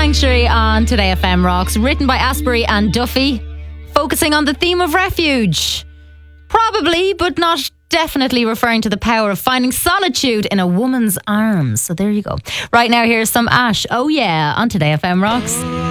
Sanctuary on Today FM Rocks, written by Asbury and Duffy, focusing on the theme of refuge. Probably, but not definitely, referring to the power of finding solitude in a woman's arms. So there you go. Right now, here's some Ash. Oh yeah, on Today FM Rocks.